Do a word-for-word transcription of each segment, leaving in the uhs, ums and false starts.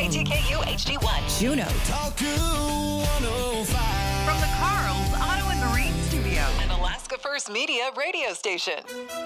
K T K U H D one. Juneau. From the Carl's Auto and Marine Studio. An Alaska First Media radio station.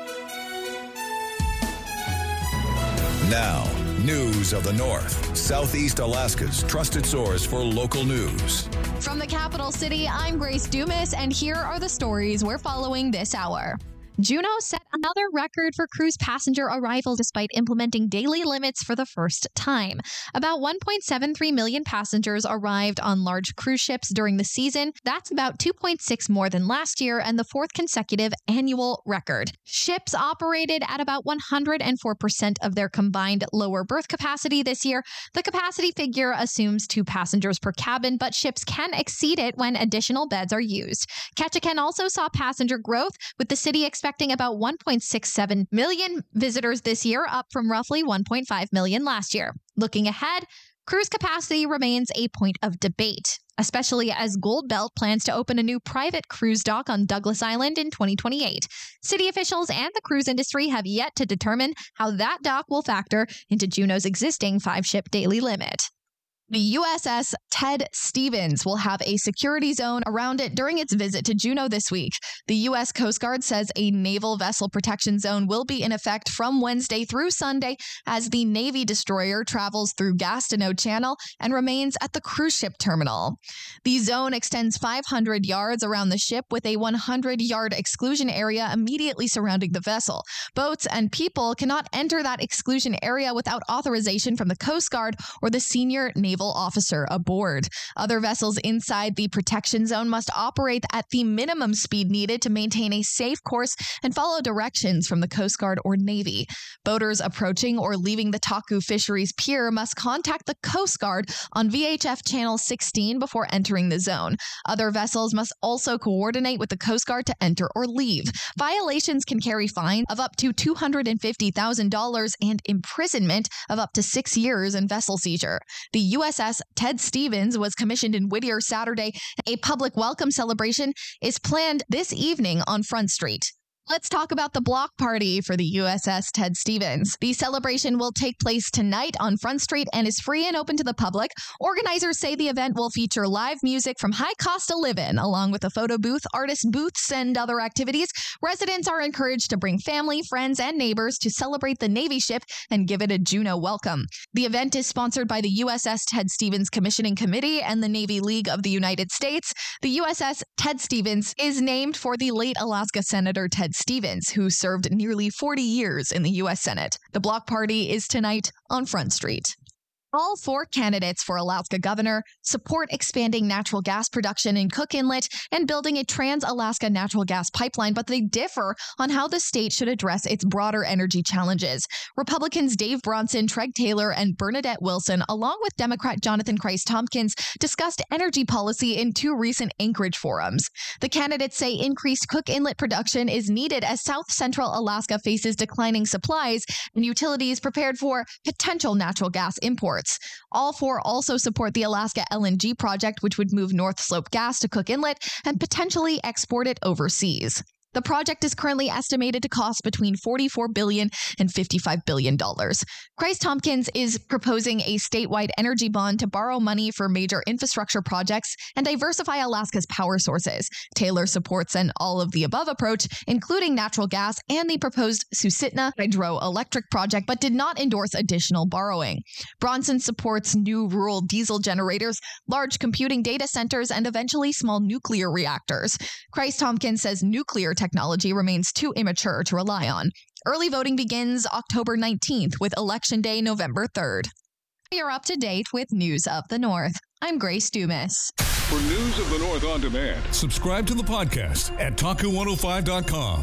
Now, news of the North, Southeast Alaska's trusted source for local news. From the capital city, I'm Grace Dumas, and here are the stories we're following this hour. Juneau set another record for cruise passenger arrivals despite implementing daily limits for the first time. About one point seven three million passengers arrived on large cruise ships during the season. That's about two point six more than last year and the fourth consecutive annual record. Ships operated at about one hundred four percent of their combined lower berth capacity this year. The capacity figure assumes two passengers per cabin, but ships can exceed it when additional beds are used. Ketchikan also saw passenger growth, with the city expecting expecting about one point six seven million visitors this year, up from roughly one point five million last year. Looking ahead, cruise capacity remains a point of debate, especially as Gold Belt plans to open a new private cruise dock on Douglas Island in twenty twenty-eight. City officials and the cruise industry have yet to determine how that dock will factor into Juneau's existing five-ship daily limit. The U S S Ted Stevens will have a security zone around it during its visit to Juneau this week. The U S Coast Guard says a naval vessel protection zone will be in effect from Wednesday through Sunday as the Navy destroyer travels through Gastineau Channel and remains at the cruise ship terminal. The zone extends five hundred yards around the ship with a one hundred yard exclusion area immediately surrounding the vessel. Boats and people cannot enter that exclusion area without authorization from the Coast Guard or the senior naval officer aboard. Other vessels inside the protection zone must operate at the minimum speed needed to maintain a safe course and follow directions from the Coast Guard or Navy. Boaters approaching or leaving the Taku Fisheries Pier must contact the Coast Guard on V H F Channel sixteen before entering the zone. Other vessels must also coordinate with the Coast Guard to enter or leave. Violations can carry fines of up to two hundred fifty thousand dollars and imprisonment of up to six years and vessel seizure. The U S S Ted Stevens was commissioned in Whittier Saturday. A public welcome celebration is planned this evening on Front Street. Let's talk about the block party for the U S S Ted Stevens. The celebration will take place tonight on Front Street and is free and open to the public. Organizers say the event will feature live music from High Cost of Livin', along with a photo booth, artist booths, and other activities. Residents are encouraged to bring family, friends, and neighbors to celebrate the Navy ship and give it a Juneau welcome. The event is sponsored by the U S S Ted Stevens Commissioning Committee and the Navy League of the United States. The U S S Ted Stevens is named for the late Alaska Senator Ted Stevens, who served nearly forty years in the U S Senate. The block party is tonight on Front Street. All four candidates for Alaska governor support expanding natural gas production in Cook Inlet and building a trans-Alaska natural gas pipeline, but they differ on how the state should address its broader energy challenges. Republicans Dave Bronson, Treg Taylor, and Bernadette Wilson, along with Democrat Jonathan Christ-Tompkins, discussed energy policy in two recent Anchorage forums. The candidates say increased Cook Inlet production is needed as South Central Alaska faces declining supplies and utilities prepared for potential natural gas imports. All four also support the Alaska L N G project, which would move North Slope gas to Cook Inlet and potentially export it overseas. The project is currently estimated to cost between forty-four billion dollars and fifty-five billion dollars. Christ-Tompkins is proposing a statewide energy bond to borrow money for major infrastructure projects and diversify Alaska's power sources. Taylor supports an all-of-the-above approach, including natural gas and the proposed Susitna hydroelectric project, but did not endorse additional borrowing. Bronson supports new rural diesel generators, large computing data centers, and eventually small nuclear reactors. Christ-Tompkins says nuclear technology remains too immature to rely on. Early voting begins October nineteenth, with Election Day November third. You're up to date with News of the North. I'm Grace Dumas. For News of the North on demand, subscribe to the podcast at taku one oh five dot com.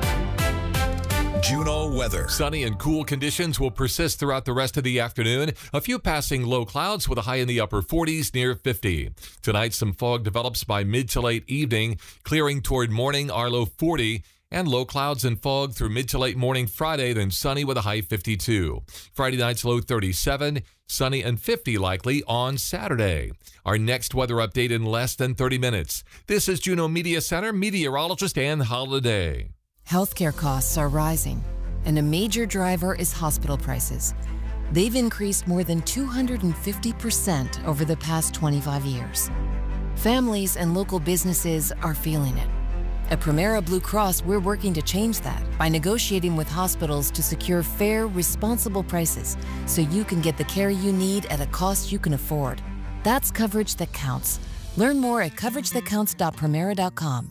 Juneau weather. Sunny and cool conditions will persist throughout the rest of the afternoon. A few passing low clouds with a high in the upper forties near fifty. Tonight, some fog develops by mid to late evening, clearing toward morning, our low forty, and low clouds and fog through mid to late morning Friday, then sunny with a high fifty-two. Friday night's low thirty-seven, sunny and fifty likely on Saturday. Our next weather update in less than thirty minutes. This is Juneau Media Center meteorologist Ann Holiday. Healthcare costs are rising, and a major driver is hospital prices. They've increased more than two hundred fifty percent over the past twenty-five years. Families and local businesses are feeling it. At Premera Blue Cross, we're working to change that by negotiating with hospitals to secure fair, responsible prices so you can get the care you need at a cost you can afford. That's coverage that counts. Learn more at coverage that counts dot premera dot com.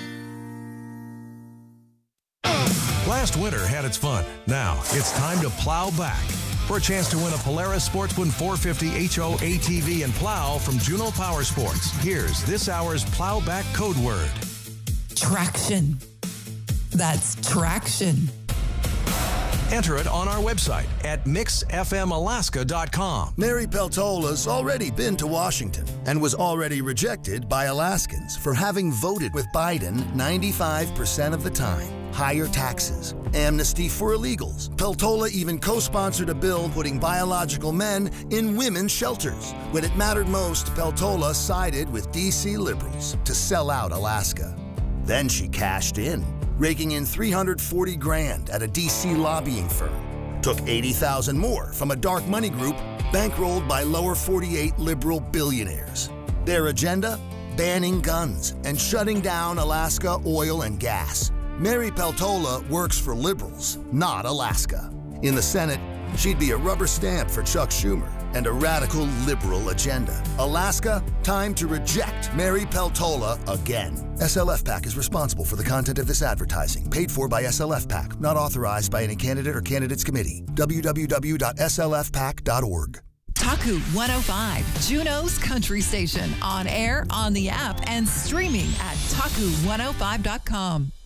Last winter had its fun. Now it's time to plow back. For a chance to win a Polaris Sportsman four fifty H O A T V and plow from Juno Power Sports. Here's this hour's plow back code word. Traction. That's traction. Enter it on our website at mix f m alaska dot com. Mary Peltola's already been to Washington and was already rejected by Alaskans for having voted with Biden ninety-five percent of the time. Higher taxes, amnesty for illegals. Peltola even co-sponsored a bill putting biological men in women's shelters. When it mattered most, Peltola sided with D C liberals to sell out Alaska. Then she cashed in, raking in three hundred forty grand at a D C lobbying firm. Took eighty thousand more from a dark money group bankrolled by lower forty-eight liberal billionaires. Their agenda? Banning guns and shutting down Alaska oil and gas. Mary Peltola works for liberals, not Alaska. In the Senate, she'd be a rubber stamp for Chuck Schumer and a radical liberal agenda. Alaska, time to reject Mary Peltola again. S L F PAC is responsible for the content of this advertising, paid for by S L F PAC, not authorized by any candidate or candidates committee. w w w dot s l f pac dot org. Taku one oh five, Juneau's country station, on air, on the app, and streaming at taku one oh five dot com.